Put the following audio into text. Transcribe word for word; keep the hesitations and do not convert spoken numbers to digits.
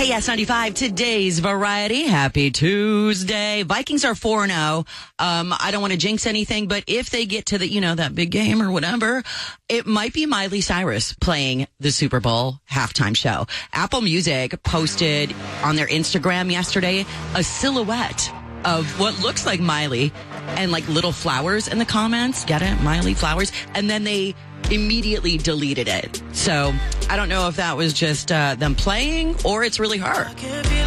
K S ninety-five, today's variety. Happy Tuesday. Vikings are four and oh. Um, I don't want to jinx anything, but if they get to the, you know, that big game or whatever, it might be Miley Cyrus playing the Super Bowl halftime show. Apple Music posted on their Instagram yesterday a silhouette of what looks like Miley and like little flowers in the comments. Get it? Miley flowers. And then they immediately deleted it. So I don't know if that was just uh, them playing or it's really her.